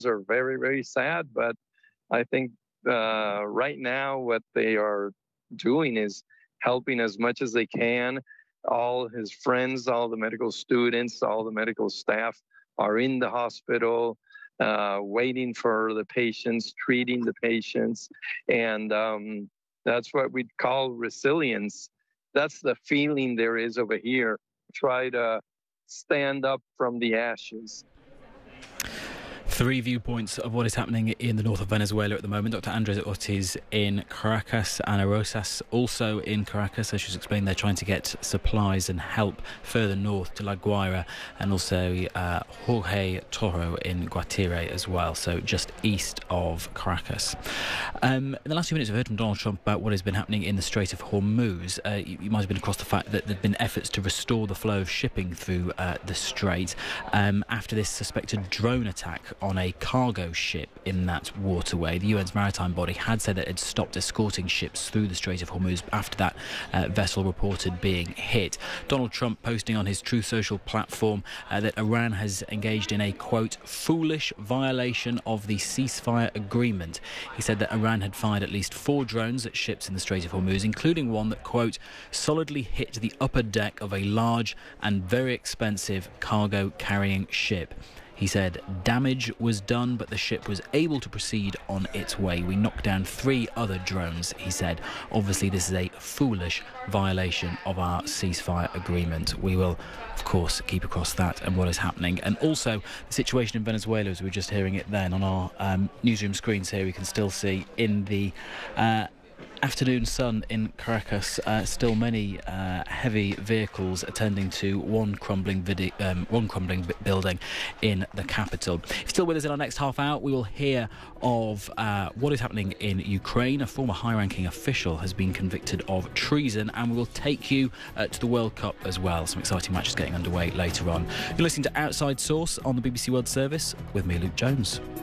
are very, very sad, but I think right now what they are doing is helping as much as they can. All his friends, all the medical students, all the medical staff are in the hospital, waiting for the patients, treating the patients. And that's what we call resilience. That's the feeling there is over here. Try to stand up from the ashes. Three viewpoints of what is happening in the north of Venezuela at the moment. Dr. Andres Ortiz in Caracas, Ana Rosas also in Caracas. As she's explained, they're trying to get supplies and help further north to La Guaira, and also Jorge Toro in Guatire as well, so just east of Caracas. In the last few minutes, we've heard from Donald Trump about what has been happening in the Strait of Hormuz. You might have been across the fact that there have been efforts to restore the flow of shipping through the strait after this suspected drone attack on a cargo ship in that waterway. The UN's maritime body had said that it had stopped escorting ships through the Strait of Hormuz after that vessel reported being hit. Donald Trump posting on his Truth Social platform that Iran has engaged in a, quote, foolish violation of the ceasefire agreement. He said that Iran had fired at least 4 drones at ships in the Strait of Hormuz, including one that, quote, solidly hit the upper deck of a large and very expensive cargo carrying ship. He said damage was done, but the ship was able to proceed on its way. We knocked down 3 other drones, he said. Obviously, this is a foolish violation of our ceasefire agreement. We will, of course, keep across that and what is happening. And also the situation in Venezuela, as we were just hearing it then on our newsroom screens here, we can still see in the afternoon sun in Caracas, still many heavy vehicles attending to one crumbling building in the capital. If you're still with us in our next half hour, we will hear of what is happening in Ukraine. A former high-ranking official has been convicted of treason, and we will take you to the World Cup as well. Some exciting matches getting underway later on. You're listening to Outside Source on the BBC World Service with me, Luke Jones.